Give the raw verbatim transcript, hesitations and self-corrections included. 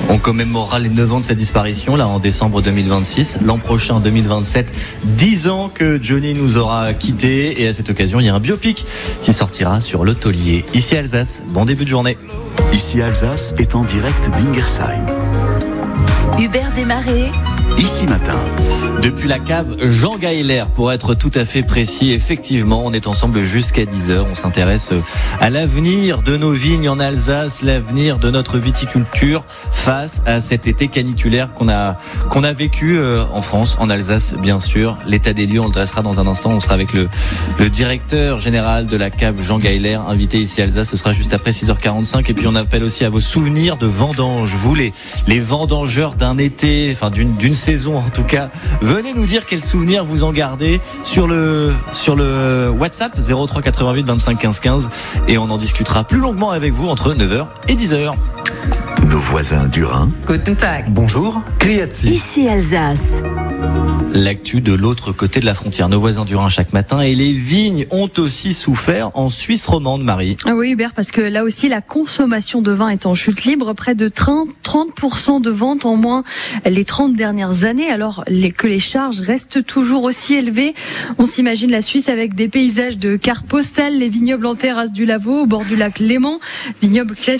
On commémorera les neuf ans de sa disparition, là, en décembre deux mille vingt-six. L'an prochain, deux mille vingt-sept, dix ans que Johnny nous aura quittés. Et à cette occasion, il y a un biopic qui sortira sur le taulier. Ici Alsace, bon début de journée. Ici Alsace est en direct d'Ingersheim. Hubert Desmarais. Ici matin. Depuis la cave Jean Gahler, pour être tout à fait précis, effectivement, on est ensemble jusqu'à dix heures. On s'intéresse à l'avenir de nos vignes en Alsace, l'avenir de notre viticulture face à cet été caniculaire qu'on a qu'on a vécu en France, en Alsace, bien sûr. L'état des lieux, on le dressera dans un instant. On sera avec le, le directeur général de la cave Jean Gahler, invité ici à Alsace. Ce sera juste après six heures quarante-cinq. Et puis on appelle aussi à vos souvenirs de vendanges. Vous, les, les vendangeurs d'un été, enfin d'une, d'une saison en tout cas. Venez nous dire quels souvenirs vous en gardez sur le, sur le WhatsApp zéro trois quatre-vingt-huit vingt-cinq quinze quinze et on en discutera plus longuement avec vous entre neuf heures et dix heures. Nos voisins du Rhin. Guten Tag. Bonjour. Criati. Ici Alsace. L'actu de l'autre côté de la frontière, nos voisins du Rhin chaque matin, et les vignes ont aussi souffert en Suisse romande, Marie. Ah oui Hubert, parce que là aussi la consommation de vin est en chute libre, près de trente pour cent de ventes en moins les trente dernières années, alors les, que les charges restent toujours aussi élevées. On s'imagine la Suisse avec des paysages de cartes postales, les vignobles en terrasse du Lavaux au bord du lac Léman, vignobles classiques